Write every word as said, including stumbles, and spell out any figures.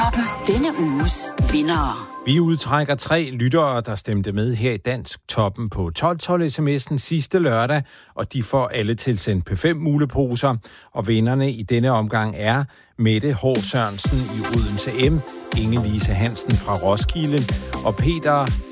Toppen. Denne uges vindere. Vi udtrækker tre lyttere, der stemte med her i Dansk Toppen på tolv tolv sms'en sidste lørdag, og de får alle tilsendt P fem muleposer. Og vinderne i denne omgang er Mette H. Sørensen i Odense M, Inge-Lise Hansen fra Roskilde og Peter